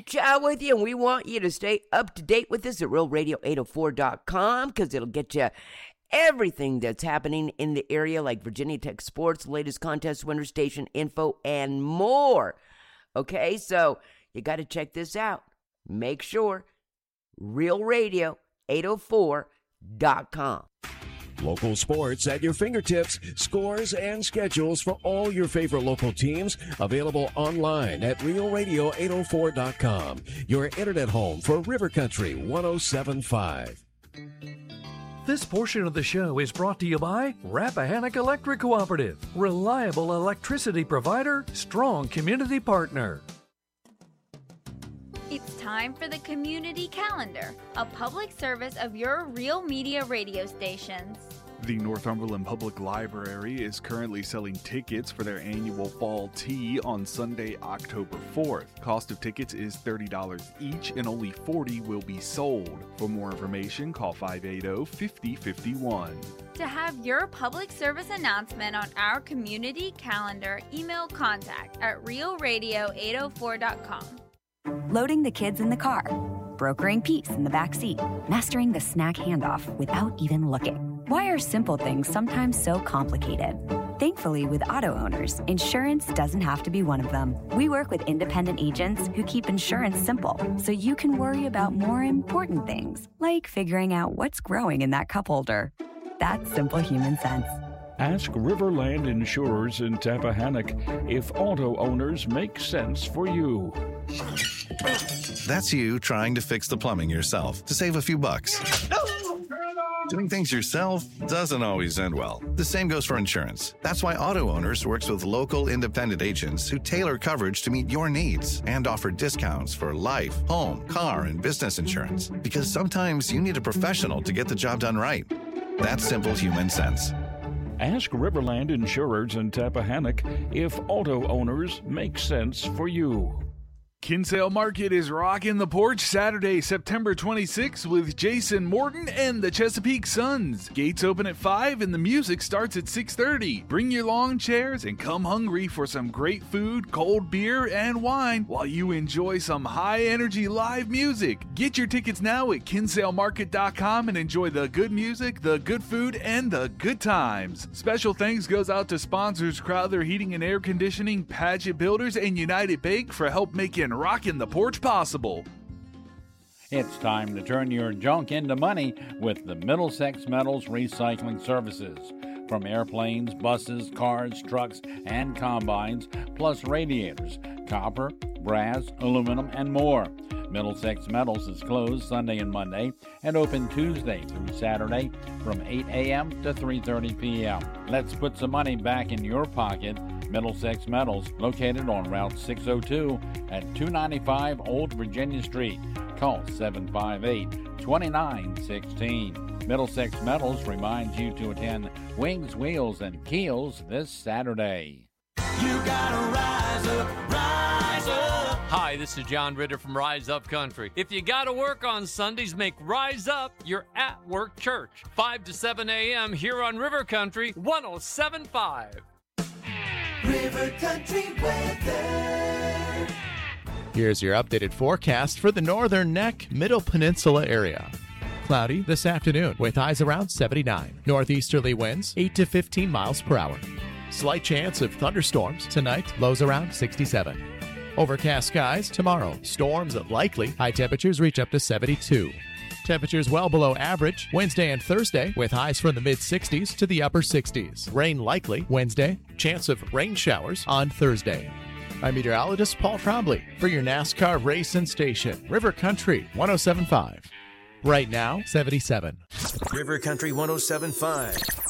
chat with you, and we want you to stay up to date with us at realradio804.com because it'll get you everything that's happening in the area, like Virginia Tech sports, latest contest winner, station info, and more. Okay, so you got to check this out. Make sure realradio804.com. Local sports at your fingertips, scores and schedules for all your favorite local teams available online at realradio804.com, your internet home for River Country 107.5. This portion of the show is brought to you by Rappahannock Electric Cooperative, reliable electricity provider, strong community partner. It's time for the Community Calendar, a public service of your Real Media radio stations. The Northumberland Public Library is currently selling tickets for their annual Fall Tea on Sunday, October 4th. Cost of tickets is $30 each and only 40 will be sold. For more information, call 580-5051. To have your public service announcement on our Community Calendar, email contact at realradio804.com. Loading the kids in the car, brokering peace in the back seat, mastering the snack handoff without even looking. Why are simple things sometimes so complicated? Thankfully, with auto owners, insurance doesn't have to be one of them. We work with independent agents who keep insurance simple, so you can worry about more important things, like figuring out what's growing in that cup holder. That's simple human sense. Ask Riverland Insurers in Tappahannock if auto owners make sense for you. That's you trying to fix the plumbing yourself to save a few bucks. Doing things yourself doesn't always end well. The same goes for insurance. That's why Auto Owners works with local independent agents who tailor coverage to meet your needs and offer discounts for life, home, car, and business insurance. Because sometimes you need a professional to get the job done right. That's simple human sense. Ask Riverland Insurers in Tappahannock if auto owners make sense for you. Kinsale Market is rocking the porch Saturday, September 26th with Jason Morton and the Chesapeake Suns. Gates open at 5 and the music starts at 6:30. Bring your lawn chairs and come hungry for some great food, cold beer, and wine while you enjoy some high-energy live music. Get your tickets now at kinsalemarket.com and enjoy the good music, the good food, and the good times. Special thanks goes out to sponsors Crowther Heating and Air Conditioning, Paget Builders, and United Bake for help making Rockin' the Porch possible. It's time to turn your junk into money with the Middlesex Metals Recycling Services. From airplanes, buses, cars, trucks, and combines, plus radiators, copper, brass, aluminum, and more. Middlesex Metals is closed Sunday and Monday and open Tuesday through Saturday from 8 a.m. to 3:30 p.m. Let's put some money back in your pocket. Middlesex Metals, located on Route 602 at 295 Old Virginia Street. Call 758-2916. Middlesex Metals reminds you to attend Wings, Wheels, and Keels this Saturday. You gotta rise up, rise up. Hi, this is John Ritter from Rise Up Country. If you gotta work on Sundays, make Rise Up your at-work church. 5 to 7 a.m. here on River Country 107.5. River Country weather. Here's your updated forecast for the Northern Neck, Middle Peninsula area. Cloudy this afternoon with highs around 79. Northeasterly winds 8 to 15 miles per hour. Slight chance of thunderstorms tonight, lows around 67. Overcast skies tomorrow. Storms likely. High temperatures reach up to 72. Temperatures well below average Wednesday and Thursday with highs from the mid-60s to the upper 60s. Rain likely Wednesday. Chance of rain showers on Thursday. I'm meteorologist Paul Trombley for your NASCAR race and station, River Country 107.5. Right now, 77. River Country 107.5.